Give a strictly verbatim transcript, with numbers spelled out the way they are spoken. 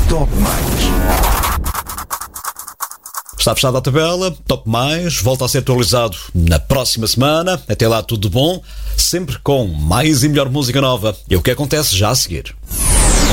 Top Mais. Está fechada a tabela, Top Mais, volta a ser atualizado na próxima semana. Até lá tudo bom, sempre com mais e melhor música nova. E o que acontece já a seguir.